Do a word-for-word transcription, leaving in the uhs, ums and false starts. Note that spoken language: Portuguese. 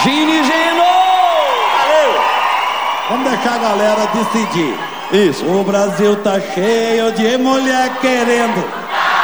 Gini Gino! Valeu! Vamos deixar a galera decidir. Isso. O Brasil tá cheio de mulher querendo.